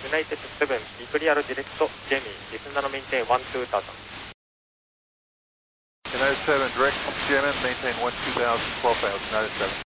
United 7, Imperial Direct Jamie, descend and maintain 12,000. United 7, direct German, maintain 12,000, 12,000, United 7.